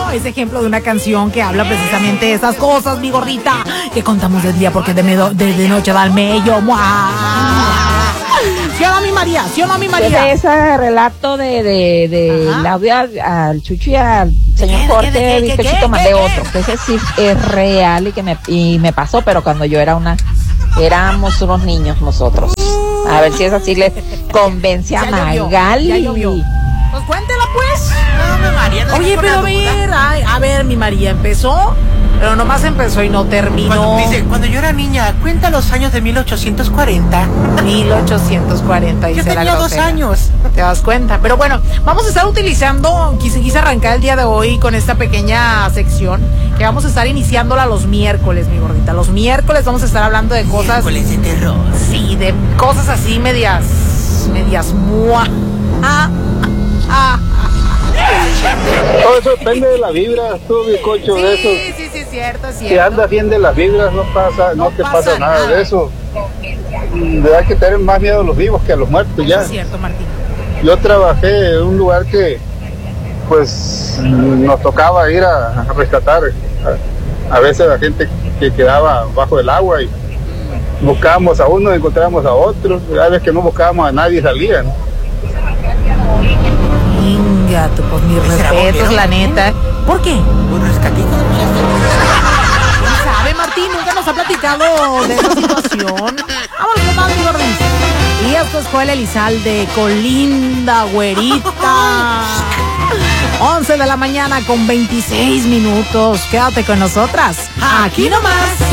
es ejemplo de una canción que habla precisamente de esas cosas, mi gordita, que contamos de día porque de noche da el mello. ¿Sí o no, mi María? ¿Sí o no, mi María? Ese relato de Claudia al Chucho y al señor Corte Bizcochito, mandé otro, que ese sí es real y me pasó, pero cuando yo éramos unos niños nosotros. A ver si es así, les convence a Magali. Pues cuéntela, pues. No, María, no. Oye, pero a ver, mi María, empezó, pero nomás empezó y no terminó. Cuando yo era niña, cuenta los años de 1840. 1840, dice la grosera. Yo tenía 2 años. ¿Te das cuenta? Pero bueno, vamos a estar utilizando, quise arrancar el día de hoy con esta pequeña sección, que vamos a estar iniciándola los miércoles, mi gordita. Los miércoles vamos a estar hablando de cosas... Miércoles de terror. Sí, de cosas así medias... ¡mua! Todo eso depende de la vibra, tú, bizcocho, Sí, de eso. sí, cierto. Si andas bien de las vibras, no te pasa nada de eso. Hay que tener más miedo a los vivos que a los muertos ya. Es cierto, Martín. Yo trabajé en un lugar que, pues, nos tocaba ir a rescatar a veces a gente que quedaba bajo el agua y buscábamos a uno y encontrábamos a otro. A veces que no buscábamos a nadie salían. Venga, tú, pues mis respetos, la neta. ¿Por qué? Un rescatito. ¿Quién sabe, Martín? Nunca nos ha platicado de esa situación. Vamos con más, mi gordis. Y esto es Joel Elizalde, Colinda, güerita. 11 de la mañana con 26 minutos. Quédate con nosotras. Aquí nomás.